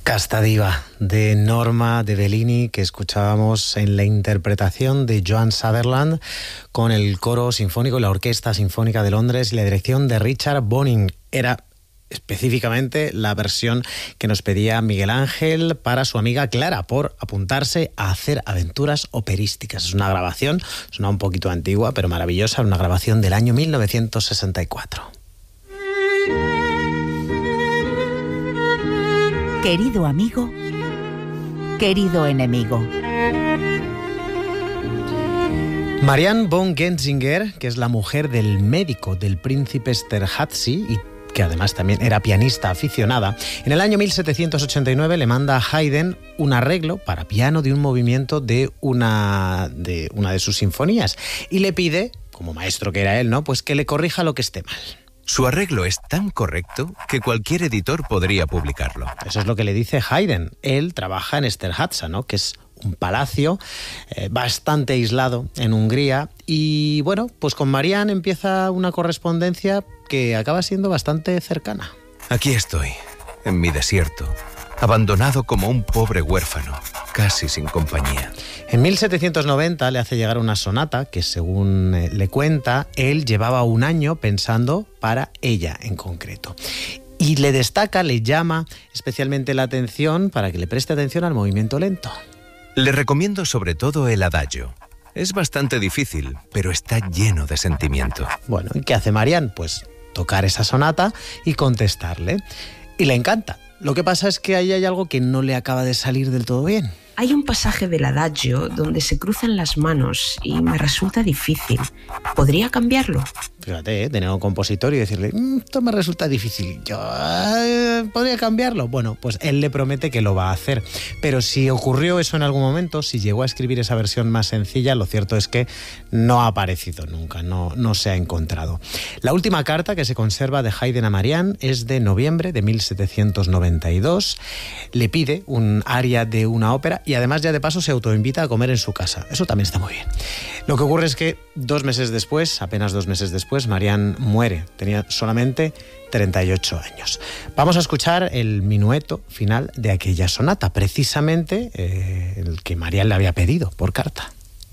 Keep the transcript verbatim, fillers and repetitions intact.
Casta Diva, de Norma de Bellini, que escuchábamos en la interpretación de Joan Sutherland con el coro sinfónico y la Orquesta Sinfónica de Londres y la dirección de Richard Boning. Era específicamente la versión que nos pedía Miguel Ángel para su amiga Clara por apuntarse a hacer aventuras operísticas. Es una grabación, suena un poquito antigua, pero maravillosa, una grabación del año mil novecientos sesenta y cuatro. Querido amigo, querido enemigo. Marianne von Genzinger, que es la mujer del médico del príncipe Esterházy y que además también era pianista aficionada, en el año mil setecientos ochenta y nueve le manda a Haydn un arreglo para piano de un movimiento de una de, una de sus sinfonías y le pide, como maestro que era él, ¿no?, pues que le corrija lo que esté mal. Su arreglo es tan correcto que cualquier editor podría publicarlo. Eso es lo que le dice Haydn. Él trabaja en Esterházy, ¿no?, que es un palacio eh, bastante aislado en Hungría. Y bueno, pues con Marianne empieza una correspondencia que acaba siendo bastante cercana. Aquí estoy, en mi desierto, abandonado como un pobre huérfano, casi sin compañía. En mil setecientos noventa le hace llegar una sonata que, según eh, le cuenta, él llevaba un año pensando para ella en concreto. Y le destaca, le llama especialmente la atención para que le preste atención al movimiento lento. Le recomiendo sobre todo el adagio. Es bastante difícil, pero está lleno de sentimiento. Bueno, ¿y qué hace Marianne? Pues tocar esa sonata y contestarle. Y le encanta. Lo que pasa es que ahí hay algo que no le acaba de salir del todo bien. Hay un pasaje del adagio donde se cruzan las manos y me resulta difícil. ¿Podría cambiarlo? Fíjate, ¿eh? Tener un compositor y decirle, mmm, esto me resulta difícil, yo eh, podría cambiarlo. Bueno, pues él le promete que lo va a hacer. Pero si ocurrió eso en algún momento, si llegó a escribir esa versión más sencilla, lo cierto es que no ha aparecido nunca, no, no se ha encontrado. La última carta que se conserva de Haydn a Marianne es de noviembre de mil setecientos noventa y dos. Le pide un aria de una ópera y además ya de paso se autoinvita a comer en su casa. Eso también está muy bien. Lo que ocurre es que dos meses después, apenas dos meses después, Marianne muere. Tenía solamente treinta y ocho años. Vamos a escuchar el minueto final de aquella sonata, precisamente eh, el que Marianne le había pedido por carta.